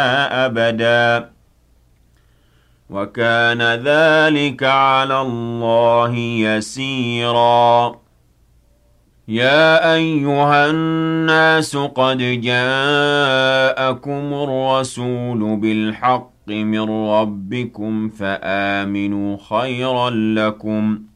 أبدا وكان ذلك على الله يسيرا يا أيها الناس قد جاءكم الرسول بالحق من ربكم فآمنوا خيرا لكم